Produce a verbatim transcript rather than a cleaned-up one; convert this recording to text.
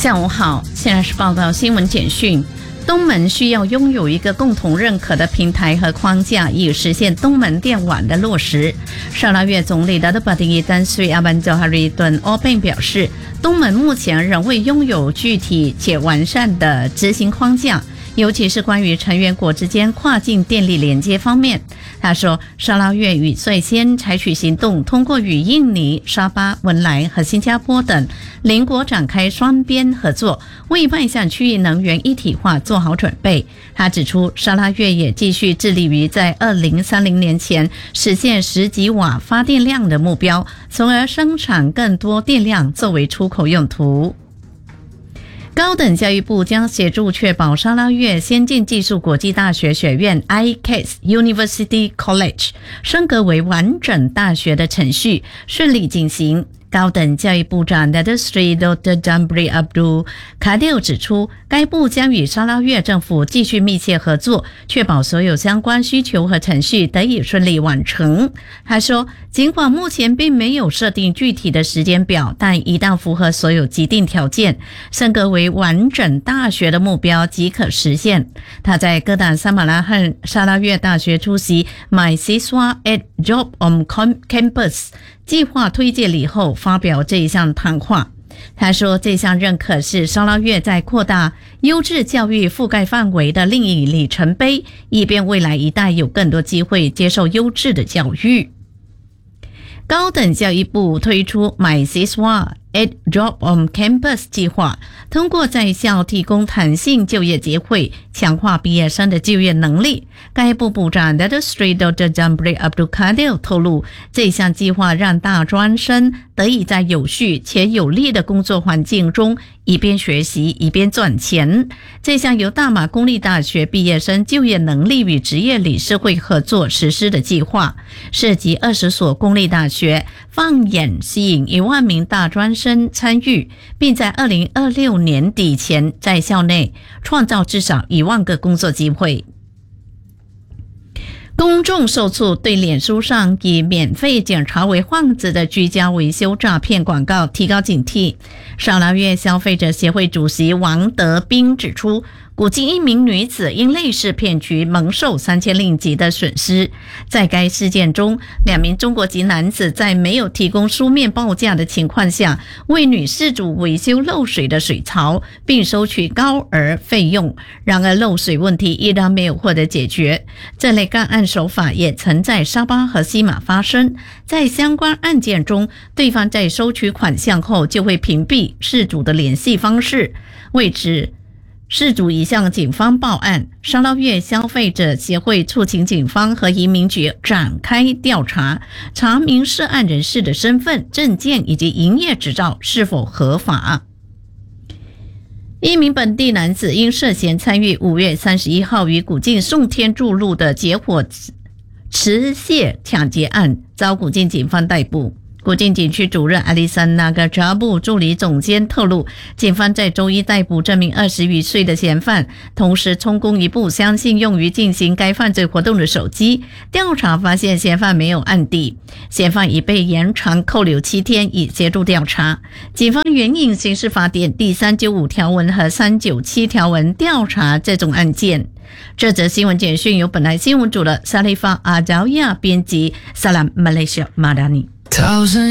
下午好，现在是报道新闻简讯。东盟需要拥有一个共同认可的平台和框架，以实现东盟电网的落实。沙拉越总理的巴蒂丹瑞阿班佐哈瑞顿奥本表示，东盟目前仍未拥有具体且完善的执行框架，尤其是关于成员国之间跨境电力连接方面。他说，沙拉越已率先采取行动，通过与印尼、沙巴、文莱和新加坡等邻国展开双边合作，为迈向区域能源一体化做好准备。他指出，沙拉越也继续致力于在二零三零年前实现十吉瓦发电量的目标，从而生产更多电量作为出口用途。高等教育部将协助确保沙拉越先进技术国际大学学院 I C A S University College 升格为完整大学的程序顺利进行。高等教育部长 Datuk Seri Doktor Jambri Abdul Kadir 指出，该部将与沙拉越政府继续密切合作，确保所有相关需求和程序得以顺利完成。他说，尽管目前并没有设定具体的时间表，但一旦符合所有既定条件，升格为完整大学的目标即可实现。他在哥打萨马拉罕沙拉越大学出席 My Siswa at Job on Campus 计划推介礼后发表这一项谈话。他说，这项认可是沙拉越在扩大优质教育覆盖范围的另一里程碑，以便未来一代有更多机会接受优质的教育。高等教育部推出 My Siswa at Job on Campus 计划，通过在校提供弹性就业机会，强化毕业生的就业能力。该部部长 Datuk Seri Doktor Jambri Abdul Kadir 透露，这项计划让大专生得以在有序且有利的工作环境中一边学习一边赚钱。这项由大马公立大学毕业生就业能力与职业理事会合作实施的计划，涉及二十所公立大学，放眼吸引一万名大专生参与，并在二零二六年底前在校内创造至少一万个工作机会。公众受促对脸书上以免费检查为幌子的居家维修诈骗广告提高警惕。沙拉越消费者协会主席王德斌指出，估计一名女子因类似骗局蒙受三千令吉的损失。在该事件中，两名中国籍男子在没有提供书面报价的情况下，为女事主维修漏水的水槽，并收取高额费用。然而漏水问题依然没有获得解决。这类干案手法也曾在沙巴和西马发生。在相关案件中，对方在收取款项后就会屏蔽事主的联系方式，为此事主已向警方报案。沙拉越消费者协会促请警方和移民局展开调查，查明涉案人士的身份、证件以及营业执照是否合法。一名本地男子因涉嫌参与五月三十一号于古晋宋天柱路的结火持械抢劫案，遭古晋警方逮捕。古晋警区主任阿里山那个查布助理总监透露，警方在周一逮捕这名二十余岁的嫌犯，同时充公一部相信用于进行该犯罪活动的手机。调查发现嫌犯没有案底，嫌犯已被延长扣留七天，以协助调查。警方援引刑事法典第三九五条文和三九七条文调查这种案件。这则新闻简讯由本台新闻组的萨利法阿乔亚编辑，萨拉马来西亚马达尼。